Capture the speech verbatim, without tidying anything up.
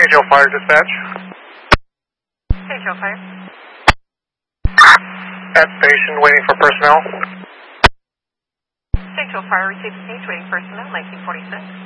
Hill Fire Dispatch. Sage Hill Fire. At station, waiting for personnel. Sage Hill Fire received page, waiting personnel, nineteen forty-six.